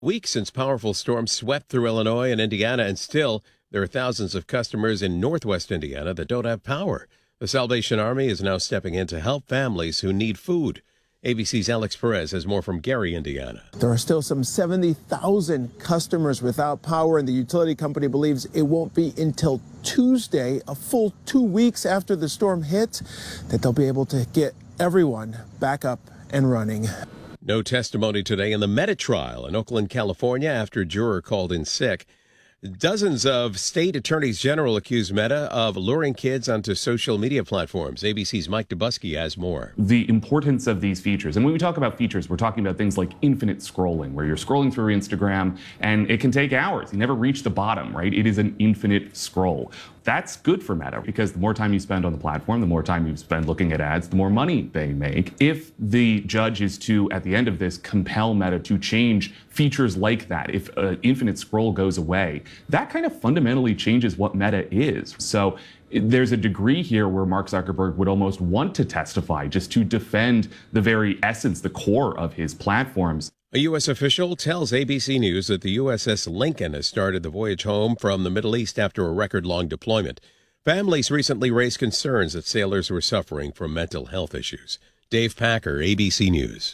Weeks since powerful storms swept through Illinois and Indiana, and still there are thousands of customers in northwest Indiana that don't have power. The Salvation Army is now stepping in to help families who need food. ABC's Alex Perez has more from Gary, Indiana. There are still some 70,000 customers without power, and the utility company believes it won't be until Tuesday, a full 2 weeks after the storm hit, that they'll be able to get everyone back up and running. No testimony today in the Meta trial in Oakland, California, after a juror called in sick. Dozens of state attorneys general accuse Meta of luring kids onto social media platforms. ABC's Mike Dubusky has more. The importance of these features, and when we talk about features, we're talking about things like infinite scrolling, where you're scrolling through Instagram and it can take hours. You never reach the bottom, right? It is an infinite scroll. That's good for Meta because the more time you spend on the platform, the more time you spend looking at ads, the more money they make. If the judge is to, at the end of this, compel Meta to change features like that, if an infinite scroll goes away, that kind of fundamentally changes what Meta is. So there's a degree here where Mark Zuckerberg would almost want to testify just to defend the very essence, the core of his platforms. A U.S. official tells ABC News that the USS Lincoln has started the voyage home from the Middle East after a record-long deployment. Families recently raised concerns that sailors were suffering from mental health issues. Dave Packer, ABC News.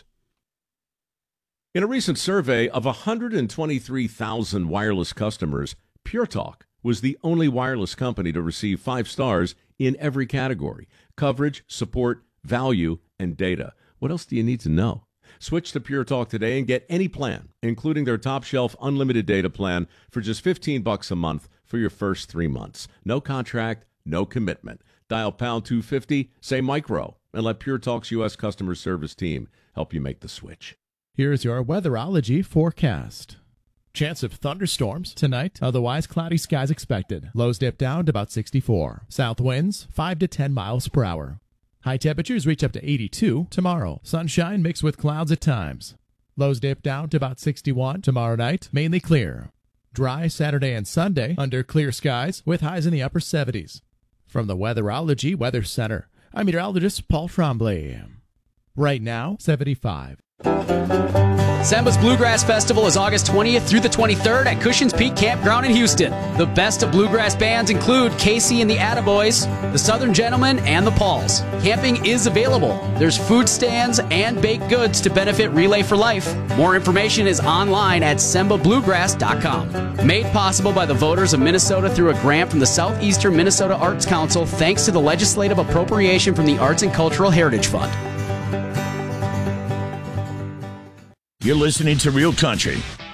In a recent survey of 123,000 wireless customers, Pure Talk was the only wireless company to receive 5 stars in every category: coverage, support, value, and data. What else do you need to know? Switch to Pure Talk today and get any plan, including their top-shelf unlimited data plan, for just $15 a month for your first 3 months. No contract, no commitment. Dial pound 250, say micro, and let Pure Talk's U.S. customer service team help you make the switch. Here's your weatherology forecast. Chance of thunderstorms tonight, otherwise cloudy skies expected. Lows dip down to about 64. South winds 5 to 10 miles per hour. High temperatures reach up to 82 tomorrow. Sunshine mixed with clouds at times. Lows dip down to about 61 tomorrow night, mainly clear. Dry Saturday and Sunday under clear skies with highs in the upper 70s. From the Weatherology Weather Center, I'm meteorologist Paul Tremblay. Right now, 75. Semba's Bluegrass Festival is August 20th through the 23rd at Cushion's Peak Campground in Houston. The best of bluegrass bands include Casey and the Attaboys, the Southern Gentlemen, and the Pauls. Camping is available. There's food stands and baked goods to benefit Relay for Life. More information is online at sembabluegrass.com. Made possible by the voters of Minnesota through a grant from the Southeastern Minnesota Arts Council thanks to the legislative appropriation from the Arts and Cultural Heritage Fund. You're listening to Real Country